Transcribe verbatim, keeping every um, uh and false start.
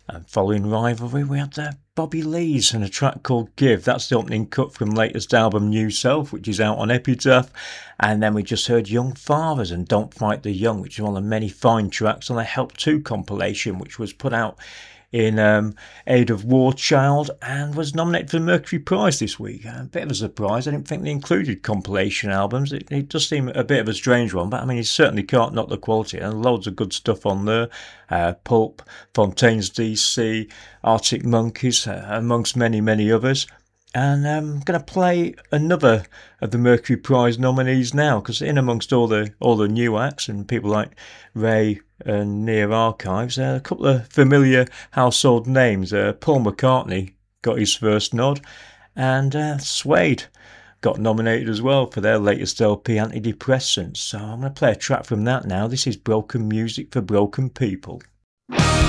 And following Rivalry, we had uh, Bobby Lees and a track called Give. That's the opening cut from latest album New Self, which is out on Epitaph. And then we just heard Young Fathers and Don't Fight the Young, which is one of the many fine tracks on the Help two compilation, which was put out in um, aid of War Child and was nominated for the Mercury Prize this week. A bit of a surprise. I didn't think they included compilation albums. It, it does seem a bit of a strange one, but I mean, you certainly can't knock the quality. And loads of good stuff on there. Uh, Pulp, Fontaine's D C, Arctic Monkeys, uh, amongst many, many others. And I'm going to play another of the Mercury Prize nominees now, because in amongst all the all the new acts and people like Ray and Near Archives, uh, a couple of familiar household names. Uh, Paul McCartney got his first nod, and uh, Suede got nominated as well for their latest L P, Antidepressants. So I'm going to play a track from that now. This is Broken Music for Broken People.